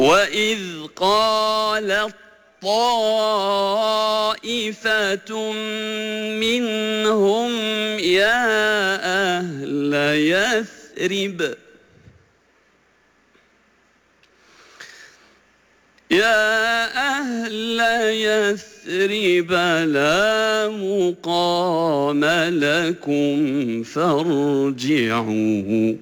وإذ قالت طائفة منهم يا أهل يثرب لا مقام لكم فارجعوا